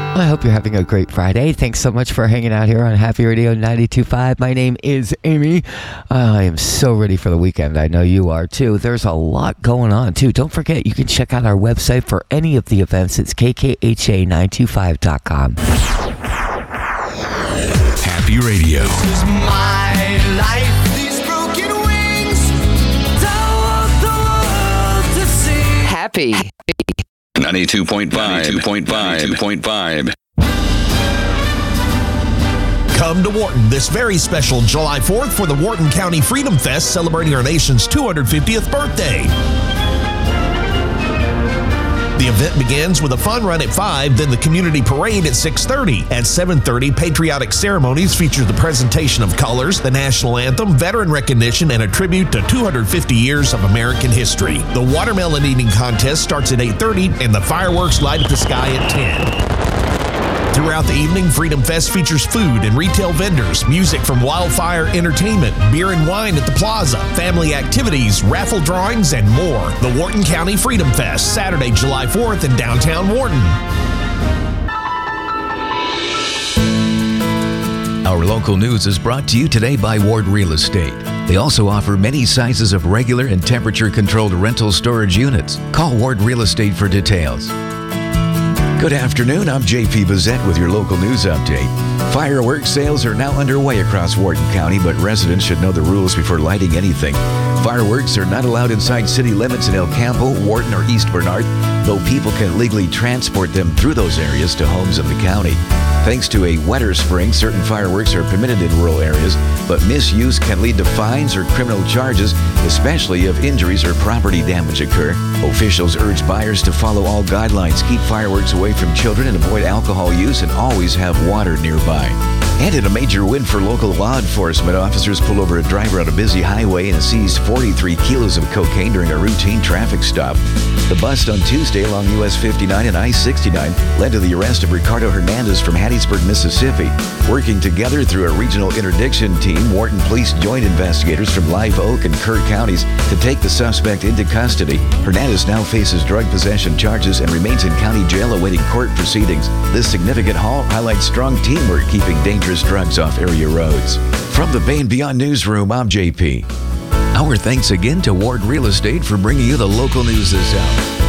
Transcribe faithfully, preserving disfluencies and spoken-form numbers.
I hope you're having a great Friday. Thanks so much for hanging out here on Happy Radio ninety-two point five. My name is Amy. I am so ready for the weekend. I know you are too. There's a lot going on too. Don't forget, you can check out our website for any of the events. It's k k h a nine two five dot com. Happy Radio. This is my life. These broken wings don't want the world to see. Happy. ninety-two point five. ninety-two point five. ninety-two point five. Come to Wharton this very special July fourth for the Wharton County Freedom Fest, celebrating our nation's two hundred fiftieth birthday. The event begins with a fun run at five, then the community parade at six thirty. At seven thirty, patriotic ceremonies feature the presentation of colors, the national anthem, veteran recognition, and a tribute to two hundred fifty years of American history. The watermelon eating contest starts at eight thirty, and the fireworks light up the sky at ten. Throughout the evening, Freedom Fest features food and retail vendors, music from Wildfire Entertainment, beer and wine at the plaza, family activities, raffle drawings, and more. The Wharton County Freedom Fest, Saturday, July fourth in downtown Wharton. Our local news is brought to you today by Ward Real Estate. They also offer many sizes of regular and temperature-controlled rental storage units. Call Ward Real Estate for details. Good afternoon, I'm J P Bazette with your local news update. Fireworks sales are now underway across Wharton County, but residents should know the rules before lighting anything. Fireworks are not allowed inside city limits in El Campo, Wharton, or East Bernard, though people can legally transport them through those areas to homes in the county. Thanks to a wetter spring, certain fireworks are permitted in rural areas, but misuse can lead to fines or criminal charges, especially if injuries or property damage occur. Officials urge buyers to follow all guidelines, keep fireworks away from children, and avoid alcohol use, and always have water nearby. And in a major win for local law enforcement, officers pulled over a driver on a busy highway and seized forty-three kilos of cocaine during a routine traffic stop. The bust on Tuesday along U S fifty-nine and I sixty-nine led to the arrest of Ricardo Hernandez from Hattiesburg, Mississippi. Working together through a regional interdiction team, Wharton Police joined investigators from Live Oak and Kerr counties to take the suspect into custody. Hernandez now faces drug possession charges and remains in county jail awaiting court proceedings. This significant haul highlights strong teamwork keeping dangerous drugs off area roads. From the Bay and Beyond Newsroom, I'm J P. Our thanks again to Ward Real Estate for bringing you the local news this hour.